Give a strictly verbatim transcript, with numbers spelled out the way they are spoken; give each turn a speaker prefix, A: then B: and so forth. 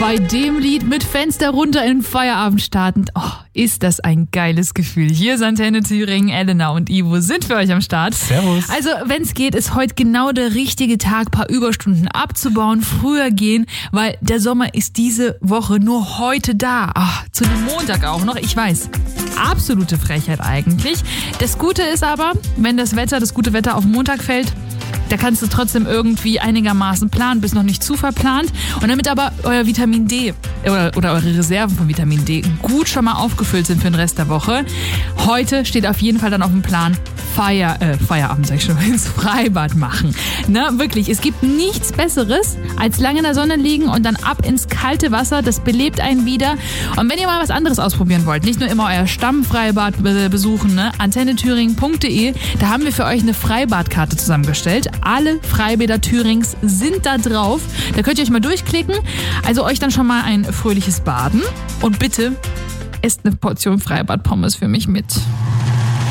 A: Bei dem Lied mit Fenster runter in den Feierabend startend. Oh, ist das ein geiles Gefühl. Hier ist Antenne Thüringen, Elena und Ivo sind für euch am Start.
B: Servus.
A: Also, wenn es geht, ist heute genau der richtige Tag, paar Überstunden abzubauen, früher gehen, weil der Sommer ist diese Woche nur heute da. Ach, zu dem Montag auch noch, ich weiß. Absolute Frechheit eigentlich. Das Gute ist aber, wenn das Wetter, das gute Wetter auf Montag fällt, da kannst du trotzdem irgendwie einigermaßen planen, bist noch nicht zu verplant. Und damit aber euer Vitamin D oder, oder eure Reserven von Vitamin D gut schon mal aufgefüllt sind für den Rest der Woche, heute steht auf jeden Fall dann auf dem Plan Feier, äh, Feierabend, sag ich schon, ins Freibad machen. Na, wirklich, es gibt nichts Besseres, als lange in der Sonne liegen und dann ab ins kalte Wasser, das belebt einen wieder. Und wenn ihr mal was anderes ausprobieren wollt, nicht nur immer euer Stammfreibad besuchen, ne, antenne thüringen punkt de, da haben wir für euch eine Freibadkarte zusammengestellt. Alle Freibäder Thürings sind da drauf. Da könnt ihr euch mal durchklicken. Also euch dann schon mal ein fröhliches Baden. Und bitte esst eine Portion Freibad-Pommes für mich mit.